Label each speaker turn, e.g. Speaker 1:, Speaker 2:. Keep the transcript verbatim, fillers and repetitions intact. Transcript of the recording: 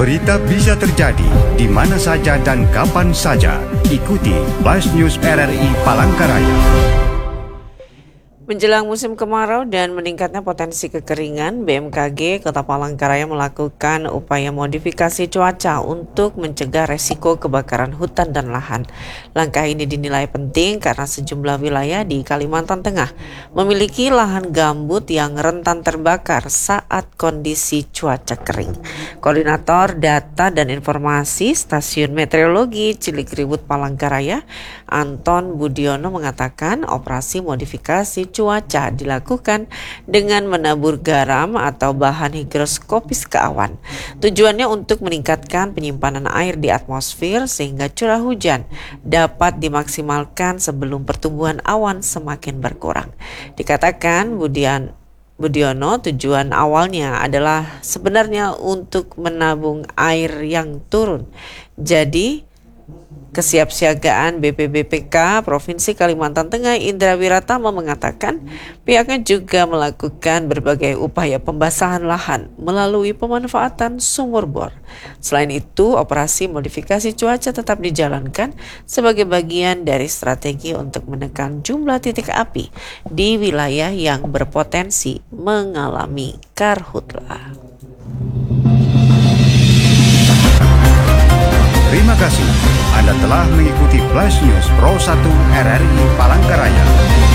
Speaker 1: Berita bisa terjadi di mana saja dan kapan saja. Ikuti Flash News R R I Palangkaraya.
Speaker 2: Menjelang musim kemarau dan meningkatnya potensi kekeringan, B M K G Kota Palangkaraya melakukan upaya modifikasi cuaca untuk mencegah resiko kebakaran hutan dan lahan. Langkah ini dinilai penting karena sejumlah wilayah di Kalimantan Tengah memiliki lahan gambut yang rentan terbakar saat kondisi cuaca kering. Koordinator Data dan Informasi Stasiun Meteorologi Cilikriwut Palangkaraya, Anton Budiono mengatakan operasi modifikasi cuaca dilakukan dengan menabur garam atau bahan higroskopis ke awan. Tujuannya untuk meningkatkan penyimpanan air di atmosfer sehingga curah hujan dapat dimaksimalkan sebelum pertumbuhan awan semakin berkurang. Dikatakan Budian Budiono, tujuan awalnya adalah sebenarnya untuk menabung air yang turun. Jadi Kesiapsiagaan B P B P K Provinsi Kalimantan Tengah Indra Wiratama mengatakan pihaknya juga melakukan berbagai upaya pembasahan lahan melalui pemanfaatan sumur bor. Selain itu, operasi modifikasi cuaca tetap dijalankan sebagai bagian dari strategi untuk menekan jumlah titik api di wilayah yang berpotensi mengalami karhutla.
Speaker 1: Terima kasih. Anda telah mengikuti Flash News Pro satu R R I Palangkaraya.